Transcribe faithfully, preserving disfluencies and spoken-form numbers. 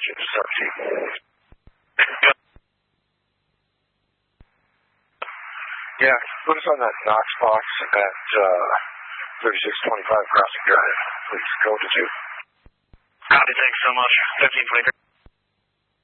interception. Yeah, put us on that Knox box at uh, thirty-six twenty-five Crossing Drive. Please, go to two. Copy, thanks so much. fifteen twenty-three.